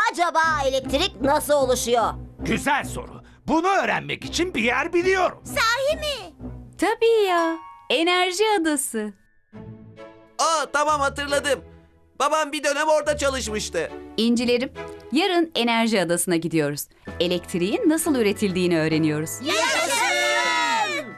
Acaba elektrik nasıl oluşuyor? Güzel soru. Bunu öğrenmek için bir yer biliyorum. Sahi mi? Tabii ya. Enerji adası. Tamam, hatırladım. Babam bir dönem orada çalışmıştı. İncilerim, yarın enerji adasına gidiyoruz. Elektriğin nasıl üretildiğini öğreniyoruz. Yaşasın!